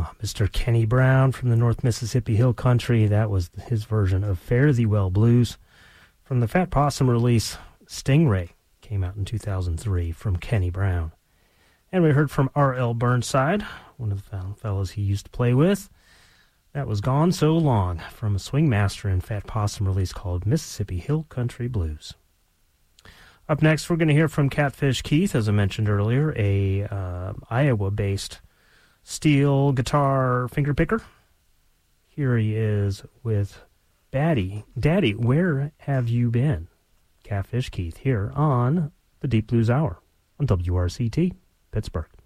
Mr. Kenny Brown from the North Mississippi Hill Country. That was his version of Fare Thee Well Blues. From the Fat Possum release, Stingray came out in 2003 from Kenny Brown. And we heard from R.L. Burnside, one of the fellows he used to play with. That was Gone So Long from a Swing Master and Fat Possum release called Mississippi Hill Country Blues. Up next, we're going to hear from Catfish Keith, as I mentioned earlier, a Iowa-based steel guitar fingerpicker. Here he is with Daddy, Where Have You Been? Catfish Keith here on the Deep Blues Hour on WRCT, Pittsburgh.